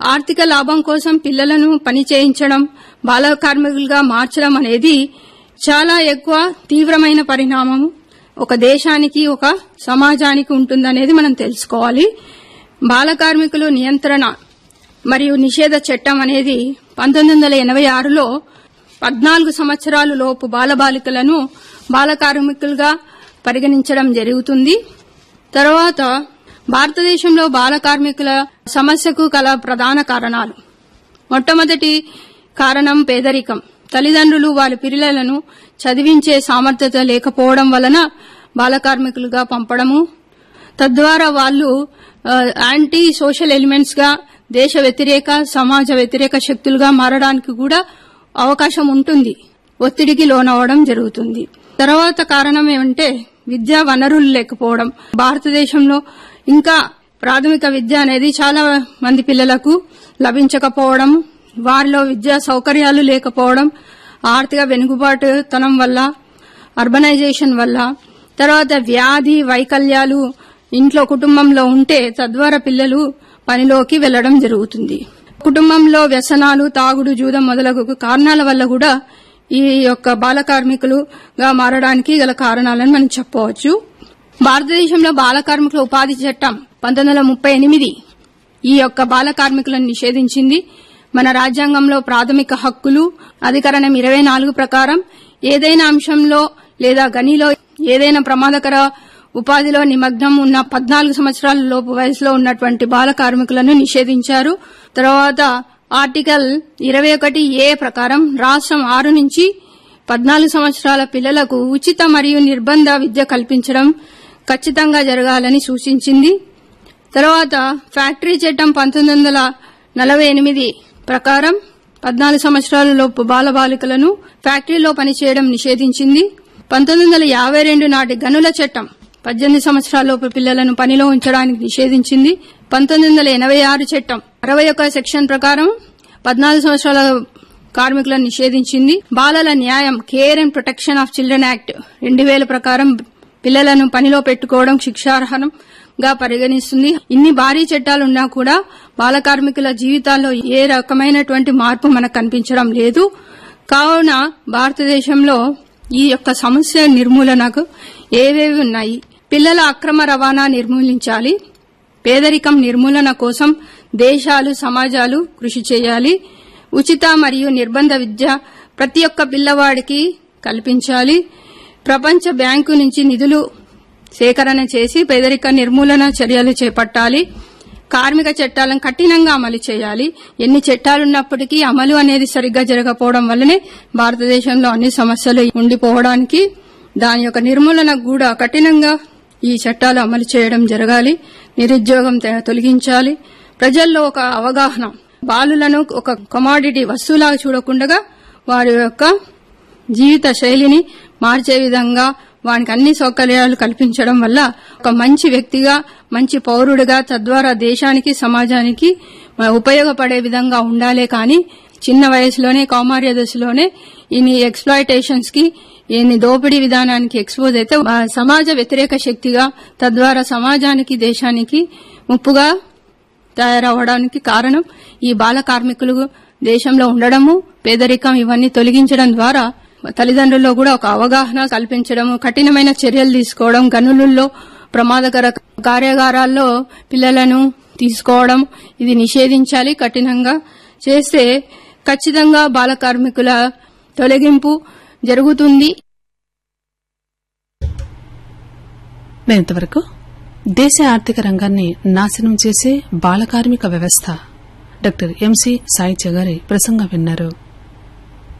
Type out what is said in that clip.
ఆర్థిక లాభం కోసం పిల్లలను పని చేయించడం, బాల కార్మికులుగా మార్చడం అనేది చాలా ఎక్కువ తీవ్రమైన పరిణామం ఒక దేశానికి, ఒక సమాజానికి ఉంటుందనేది మనం తెలుసుకోవాలి. బాల కార్మికులు నియంత్రణ మరియు నిషేధ చట్టం అనేది 1986లో 14 సంవత్సరాల లోపు బాలబాలికలను బాల కార్మికులుగా పరిగణించడం జరుగుతుంది. తర్వాత భారతదేశంలో బాల కార్మికుల సమస్యకు కల ప్రధాన కారణాలు. మొట్టమొదటి కారణం పేదరికం. తల్లిదండ్రులు వారి పిల్లలను చదివించే సామర్థ్యత లేకపోవడం వలన బాల కార్మికులుగా పంపడము, తద్వారా వాళ్ళు యాంటీ సోషల్ ఎలిమెంట్స్ గా, దేశ వ్యతిరేక, సమాజ వ్యతిరేక శక్తులుగా మారడానికి కూడా అవకాశం ఉంటుంది. ఒత్తిడికి లోనవడం జరుగుతుంది. తర్వాత కారణం ఏమంటే విద్యా వనరులు లేకపోవడం. భారతదేశంలో ఇంకా ప్రాథమిక విద్య అనేది చాలా మంది పిల్లలకు లభించకపోవడం, వారిలో విద్యా సౌకర్యాలు లేకపోవడం, ఆర్థిక వెనుకబాటుతనం వల్ల, అర్బనైజేషన్ వల్ల, తర్వాత వ్యాధి వైకల్యాలు ఇంట్లో కుటుంబంలో ఉంటే తద్వారా పిల్లలు పనిలోకి వెళ్లడం జరుగుతుంది. కుటుంబంలో వ్యసనాలు, తాగుడు, జూదం మొదలగు కారణాల వల్ల కూడా ఈ యొక్క బాల కార్మికులుగా మారడానికి గల కారణాలను మనం చెప్పవచ్చు. భారతదేశంలో బాల కార్మికుల ఉపాధి చట్టం 1938 ఈ యొక్క బాల కార్మికులను నిషేధించింది. మన రాజ్యాంగంలో ప్రాథమిక హక్కులు అధికరణం 24 ప్రకారం ఏదైనా అంశంలో లేదా గనిలో ఏదైనా ప్రమాదకర ఉపాధిలో నిమగ్నం ఉన్న 14 సంవత్సరాల లోపు వయసులో ఉన్నటువంటి బాల కార్మికులను నిషేధించారు. తర్వాత ఆర్టికల్ 21A ప్రకారం రాష్ట్రం 6 నుంచి 14 సంవత్సరాల పిల్లలకు ఉచిత మరియు నిర్బంధ విద్య కల్పించడం ఖచ్చితంగా జరగాలని సూచించింది. తర్వాత ఫ్యాక్టరీ చట్టం 1948 ప్రకారం 14 సంవత్సరాల లోపు బాలబాలికలను ఫ్యాక్టరీలో పనిచేయడం నిషేధించింది. 1952 నాటి గనుల చట్టం 18 సంవత్సరాల లోపు పిల్లలను పనిలో ఉంచడానికి నిషేధించింది. 1986 చట్టం 61 సెక్షన్ ప్రకారం 14 సంవత్సరాల కార్మికులను నిషేధించింది. బాలల న్యాయం care and protection of children act 2000 ప్రకారం పిల్లలను పనిలో పెట్టుకోవడం శిక్షార్హంగా పరిగణిస్తుంది. ఇన్ని భారీ చట్టాలున్నా కూడా బాల కార్మికుల జీవితాల్లో ఏ రకమైనటువంటి మార్పు మనకు కనిపించడం లేదు. కావున భారతదేశంలో ఈ యొక్క సమస్య నిర్మూలనకు ఏవేవి ఉన్నాయి? పిల్లల అక్రమ రవాణా నిర్మూలించాలి. పేదరికం నిర్మూలన కోసం దేశాలు, సమాజాలు కృషి చేయాలి. ఉచిత మరియు నిర్బంధ విద్య ప్రతి ఒక్క పిల్లవాడికి కల్పించాలి. ప్రపంచ బ్యాంకు నుంచి నిధులు సేకరణ చేసి పేదరిక నిర్మూలన చర్యలు చేపట్టాలి. కార్మిక చట్టాలను కఠినంగా అమలు చేయాలి. ఎన్ని చట్టాలున్నప్పటికీ అమలు అనేది సరిగ్గా జరగకపోవడం వల్లనే భారతదేశంలో అన్ని సమస్యలు ఉండిపోవడానికి, దాని యొక్క నిర్మూలనకు కూడా కఠినంగా ఈ చట్టాలు అమలు చేయడం జరగాలి. నిరుద్యోగం తొలగించాలి. ప్రజల్లో ఒక అవగాహన, బాలులను ఒక కమాడిటీ వస్తువులాగా చూడకుండా వారి యొక్క జీవిత శైలిని మార్చే విధంగా వానికి అన్ని సౌకర్యాలు కల్పించడం వల్ల ఒక మంచి వ్యక్తిగా, మంచి పౌరుడిగా, తద్వారా దేశానికి, సమాజానికి ఉపయోగపడే విధంగా ఉండాలే కానీ చిన్న వయసులోనే, కౌమార్య దశలోనే ఇన్ని ఎక్స్‌ప్లాయిటేషన్స్ కి, ఇన్ని దోపిడీ విధానానికి ఎక్స్పోజ్ అయితే సమాజ వ్యతిరేక శక్తిగా, తద్వారా సమాజానికి, దేశానికి ముప్పుగా తయారవడానికి కారణం ఈ బాల కార్మికులు దేశంలో ఉండడము, పేదరికం ఇవన్నీ తొలగించడం ద్వారా తల్లిదండ్రుల్లో కూడా ఒక అవగాహన కల్పించడం, కఠినమైన చర్యలు తీసుకోవడం, గనులలో ప్రమాదకర కార్యాగారాల్లో పిల్లలను తీసుకోవడం, ఇది నిషేధించాలి. కఠినంగా చేస్తే ఖచ్చితంగా బాల కార్మికుల తొలగింపు జరుగుతుంది. ఇంతవరకు దేశ ఆర్థిక రంగాన్ని నాశనం చేసే బాల కార్మిక వ్యవస్థ డాక్టర్ ఎంసీ సాయి గారి ప్రసంగం విన్నారు.